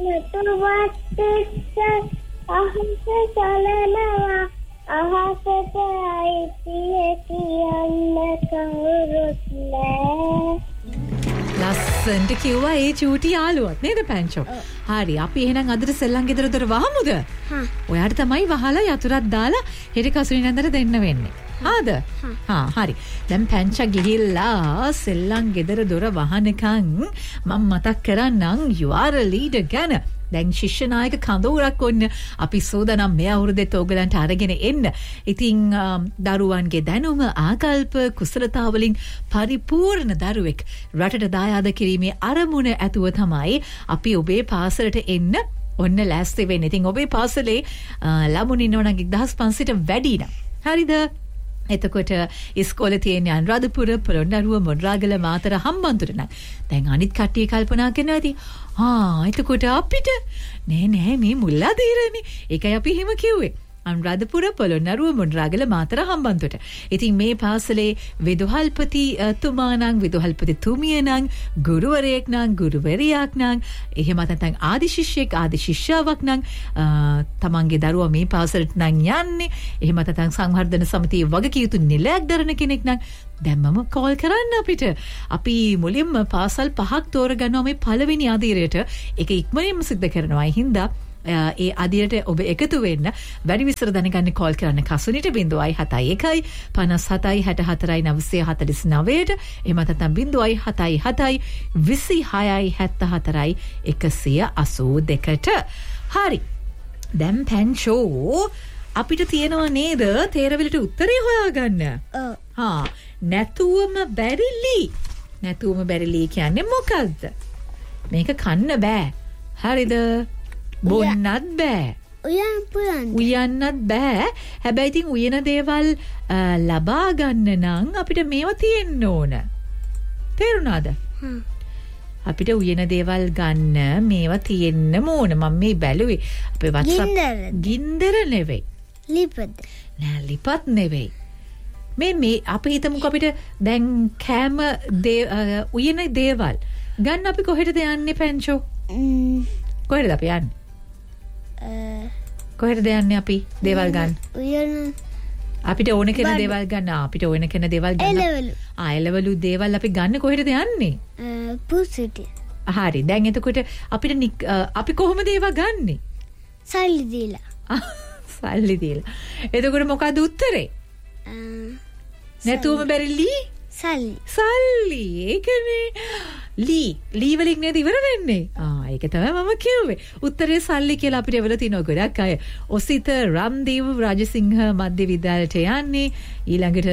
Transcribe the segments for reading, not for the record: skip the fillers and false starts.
තුවත්ත අහස සලනවා අහසට අයිතිය කියන්න කවුරුත් නෑ. ලස්සන්ට කිව්වා ඒ චූටි යාළුවත් නේද පැංචෝ? හරි අපි එහෙනම් අදට සෙල්ලම් ගෙදර දොර වහමුද? ඔයාට තමයි වහලා යතුරක් දාලා හෙට කසුනි නන්දට දෙන්න වෙන්නේ. ආද? හරි. දැන් පැංචා ගිහිල්ලා සෙල්ලම් ගෙදර දොර වහනකන් මම මතක් කරන්නම් you are a leader ගැන. දැන් ශිෂ්‍ය නායක කඳවුරක් ඔන්න අපි සෝදානම් මේ අවුරුද්දේත් ඕගලන්ට අරගෙන එන්න. ඉතින් දරුවන්ගේ දැනුම ආකල්ප කුසලතා වලින් පරිපූර්ණ දරුවෙක් රටට දායාද කිරීමේ අරමුණ ඇතුව තමයි අපි ඔබේ පාසලට එන්න ඔන්න ලෑස්ති වෙන්නේ. ඉතින් ඔබේ පාසලේ ළමුන් ඉන්නවනම් 1500ට වැඩි න ะ. හරිද? එතකොට ඉස්කෝලේ තියෙන අනුරාධපුර පොළොන්නරුව මොණරාගල මාතර හම්බන්තොට නම් දැන් අනිත් කට්ටිය කල්පනා කරනවා ඇති එතකොට අපිට නෑ මේ මුල්ලා දීරනේ ඒකයි අපි හිම කිව්වේ අනුරාධපුර පොළොන්නරුව මොණරාගල මාතර හම්බන්තොට. ඉතින් මේ පාසලේ විදුහල්පති තුමා නම් විදුහල්පති තුමිය නම් ගුරුවරයෙක් නම් ගුරුවරියක් නම් එහෙම නැත්නම් ආදි ශිෂ්‍යෙක් ආදි ශිෂ්‍යාවක් නම් තමන්ගේ දරුවා මේ පාසලට නම් යන්නේ එහෙම නැත්නම් සංවර්ධන සමිතියේ වගකීතු නිලයක් දරන කෙනෙක් නම් දැම්මම කෝල් කරන්න අපිට. අපි මුලින්ම පාසල් 5ක් තෝරගන්නවා මේ පළවෙනි අදියරයට. ඒක ඉක්මනින්ම සිද්ධ කරනවා. ඒ හින්දා ඒ අදියට ඔබ එකතු වෙන්න වැඩි විස්තර දැනගන්න කෝල් කරන්න කසුනිට 071 57 64 949ට එහෙම නැත්නම් 077 26 74 182ට. හරි. දැන් පැංචෝ අපිට තියෙනවා නේද තේරවිලට උත්තරේ හොයාගන්න. නැතුවම බැරිලි. නැතුවම බැරිලි කියන්නේ මොකද්ද? මේක කන්න බෑ. හරිද? බොන්නත් බෑ. උයන්නත් බෑ. හැබැයි ඉතින් උයන දේවල් ලබා ගන්න නම් අපිට මේවා තියෙන්න ඕන. තේරුණාද? අපිට උයන දේවල් ගන්න මේවා තියෙන්න ඕන. මම මේ බැලුවේ අපේ WhatsApp ගින්දර නෙවෙයි. ලිපත් නෙවෙයි. මේ අපි හිතමුකෝ අපිට දැන් කෑම උයන දේවල් ගන්න අපි කොහෙටද යන්නේ පැංචෝ? කොහෙටද අපි යන්නේ? කොහෙටද යන්නේ අපි දේවල් ගන්න? අපිට ඕන කෙන දේවල් ගන්න. අපිට ඕන කෙන දේවල් ගන්න. එළවලු දේවල් අපි ගන්න කොහෙටද යන්නේ? පුසිටිය. හරි. දැන් එතකොට අපිට අපි කොහොමද ඒවා ගන්නෙ? සල්ලි දීලා. සල්ලි දීලා. එතකොට මොකද උත්තරේ? නැතුවම බැරිලි? සල්ලි. ඒකනේ. ලී වලින් නේද ඉවර වෙන්නේ? ඒක තමයි මම කිව්වේ. උත්තරේ සල්ලි කියලා අපිට එවල තිනවා ගොඩක් අය. ඔසිත රම්දේව රාජසිංහ මධ්‍ය විද්‍යාලයට යන්නේ. ඊළඟට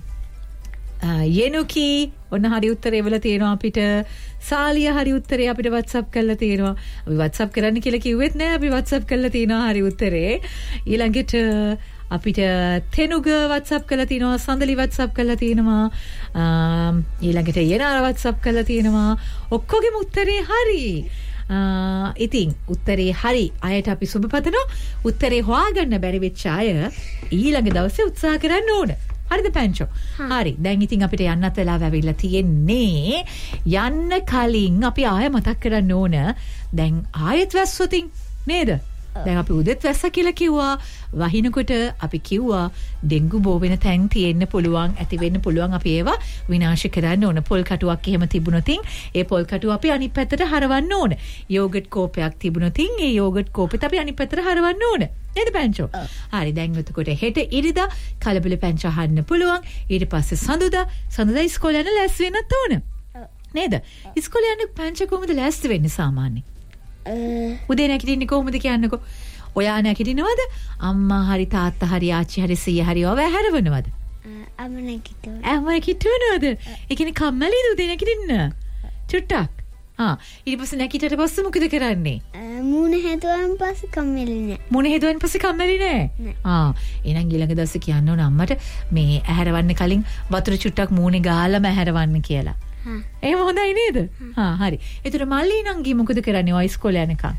යෙනුකි ඔන්න හරි උත්තරේ එවල තියෙනවා අපිට. සාලිය හරි උත්තරේ අපිට WhatsApp කරලා තියෙනවා. අපි WhatsApp කරන්න කියලා කිව්වෙත් නෑ. අපි WhatsApp කරලා තියෙනවා හරි උත්තරේ. ඊළඟට අපිට තෙනුග WhatsApp කරලා තිනවා. සඳලි WhatsApp කරලා තිනවා. ඊළඟට යනාර WhatsApp කරලා තිනවා. ඔක්කොගෙම උත්තරේ හරි. ඉතින් උත්තරේ හරි අයට අපි සුබ පතනවා. උත්තරේ හොයාගන්න බැරි වෙච්ච අය ඊළඟ දවසේ උත්සාහ කරන්න ඕන. හරිද පැංචෝ? හරි. දැන් ඉතින් අපිට යන්නත් වෙලාව ඇවිල්ලා තියෙන්නේ. යන්න කලින් අපි ආය මතක් කරන්න ඕන. දැන් ආයෙත් වැස්සොතින් නේද? දැන් අපි උදෙත් වැස්ස කියලා කිව්වා. වහිනකොට අපි කිව්වා ඩෙන්ගු බෝ වෙන තැන් තියෙන්න පුළුවන්, ඇති වෙන්න පුළුවන්. අපි ඒවා විනාශ කරන්න ඕන. පොල් කටුවක් එහෙම තිබුණොතින් ඒ පොල් කටුව අපි අනිත් පැත්තට හරවන්න ඕන. යෝගට් කෝපයක් තිබුණොතින් ඒ යෝගට් කෝපෙත් අපි අනිත් පැත්තට හරවන්න ඕන. නේද පැංචෝ? හරි. දැන් එතකොට හෙට ඉරිදා කලබල පැංච අහන්න පුළුවන්. ඊට පස්සේ සඳුදා ඉස්කෝලේ යන ලෑස්ති වෙන්නත් ඕන. නේද? ඉස්කෝලේ යන පැංච කොහොමද ලෑස්ති වෙන්නේ සාමාන්‍යයෙන්? උදේ නැගිටින්නේ කොහොමද කියන්නකෝ? ඔයා නැගිටිනවද? අම්මා හරි තාත්තා හරි ආච්චි හරි සීයා හරි ඔයා හැරවනවද? අම්මා නැගිටිනවද? ඒ කියන්නේ කම්මැලිද උදේ නැගිටින්න? චුට්ටක්. ඊට පස්සේ නැගිටිට පස්සේ මොකද කරන්නේ? මූණ හැදුවන් පස්සේ කම්මැලි නෑ. මූණ හැදුවන් පස්සේ කම්මැලි නෑ. එහෙනම් ඊළඟ දවසේ කියන්න ඕන අම්මට මේ ඇහැරවන්න කලින් වතුර චුට්ටක් මූණේ ගාලාම ඇහැරවන්න කියලා. එහෙම හොඳයි නේද? හරි. ඒතර මල්ලි නංගි මොකද කරන්නේ ඔය ඉස්කෝලේ යනකම්?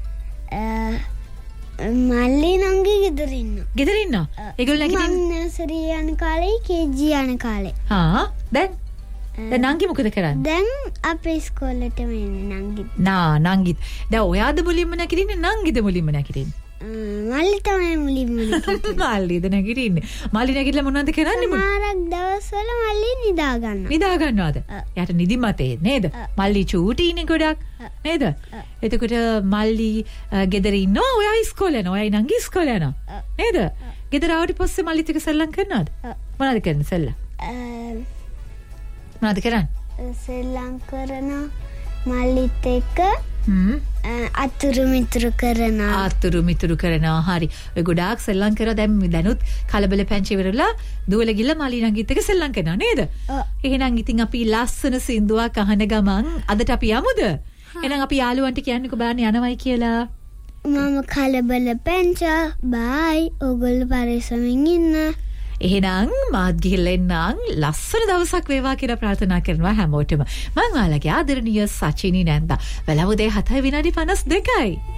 මල්ලි නංගි ගෙදර ඉන්නවා. ගෙදර ඉන්නවා? ඒගොල්ලෝ නැගිටින්න මම නර්සරි යන කාලේ KG යන කාලේ. දැන් දැන් නංගි මොකද කරන්නේ? දැන් අපේ ඉස්කෝලේට වෙන්නේ නංගි. නංගිත්. දැන් ඔයාද මුලින්ම නැගිටින්නේ නංගිද මුලින්ම නැගිටින්නේ? මල්ලි තමයි මුලින්ම නැගිටින්නේ. මල්ලිද නැගිටින්නේ. මල්ලි නැගිටලා මොනවද කරන්නේ? සමහරක් දවස්වල මල්ලි නිදා ගන්නවා. නිදා ගන්නවද? යාට නිදිමතේ නේද? මල්ලි චූටිනේ ගොඩක් නේද? එතකොට මල්ලි ගෙදර ඉන්නවා, ඔයා ඉස්කෝලේ යනවා. ඔයයි නංගි ඉස්කෝලේ යනවා. නේද? ගෙදර ආවට පස්සේ මල්ලිත් එක්ක සෙල්ලම් කරනවද? මොනවද කරන්නේ සෙල්ලම්? මොනවද කරන්නේ? සෙල්ලම් කරනවා මල්ලිත් එක්ක අතුරු මිතුරු කරනවා. හරි. ඔය ගොඩාක් සෙල්ලම් කරා. දැනුත් කලබල පැංචි ඉවරලා දුවල ගිහලා මල්ලි නංගිත් එක්ක සෙල්ලම් කරනවා නේද? එහෙනම් ඉතින් අපි ලස්සන සින්දුවක් අහන ගමන් අදට අපි යමුද? එහෙනම් අපි යාළුවන්ට කියන්නකෝ බලන්න යනවයි කියලා. මම කලබල පැංචා. බයි. ඔයගොල්ලෝ පරිස්සමින් ඉන්න. එහෙනම් මාත් ගිහිල්ලා එන්නම්. ලස්සන දවසක් වේවා කියලා ප්‍රාර්ථනා කරනවා හැමෝටම. මම ඔයාලගේ ආදරණීය සචිනි නැන්දා. වෙලාව උදේ 7:52